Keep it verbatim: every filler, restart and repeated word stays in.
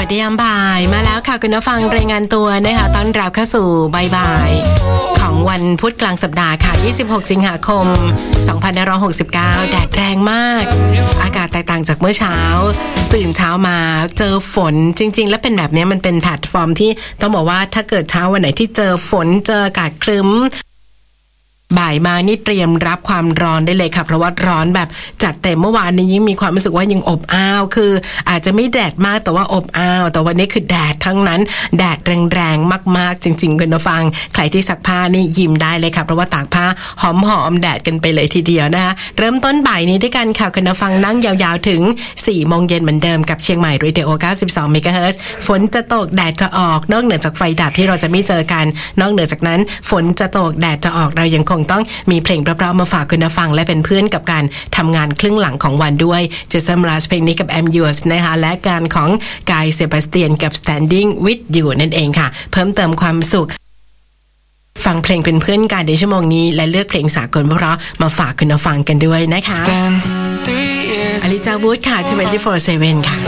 วัสดียามบ่ายมาแล้วค่ะคุณผู้ฟังรายงานตัวนะคะต้อนรับเข้าสู่บ่ายๆของวันพุธกลางสัปดาห์ค่ะยี่สิบหกสิงหาคมสองพันห้าร้อยหกสิบเก้าแดดแรงมากอากาศแตกต่างจากเมื่อเช้าตื่นเช้ามาเจอฝนจริงๆแล้วเป็นแบบนี้มันเป็นแพลตฟอร์มที่ต้องบอกว่าถ้าเกิดเช้าวันไหนที่เจอฝนเจออากาศครึ้มบ่ายมานี่เตรียมรับความร้อนได้เลยค่ะเพราะว่าร้อนแบบจัดเต็มเมื่อวานนี้ยิ่งมีความรู้สึกว่ายังอบอ้าวคืออาจจะไม่แดดมากแต่ว่าอบอ้าวแต่วันนี้คือแดดทั้งนั้นแดดแรงๆมากๆจริงๆคุณผู้ฟังใครที่ซักผ้านี่ยิ้มได้เลยค่ะเพราะว่าตากผ้าหอมๆแดดกันไปเลยทีเดียวนะคะเริ่มต้นบ่ายนี้ด้วยกันค่ะคุณผู้ฟังนั่งยาวๆถึงสี่โมงเย็นเหมือนเดิมกับเชียงใหม่เรดิโอเก้าสิบสองเมกะเฮิรตซ์ฝนจะตกแดดจะออกนอกเหนือจากไฟดับที่เราจะไม่เจอกันนอกเหนือจากนั้นฝนจะตกแดดจะออกเรายังคงต้องมีเพลงเพราะๆมาฝากคุณผู้ฟังและเป็นเพื่อนกับการทำงานครึ่งหลังของวันด้วยเจสันมราชเพลงนี้กับ I'm Yours นะคะและการของกายเซบาสเตียนกับ Standing with You นั่นเองค่ะเพิ่มเติมความสุขฟังเพลงเป็นเพื่อนกันในชั่วโมงนี้และเลือกเพลงสากลเพราะมาฝากคุณผู้ฟังกันด้วยนะคะอลิซาวูดค่ะยี่สิบสี่ เจ็ดค่ะ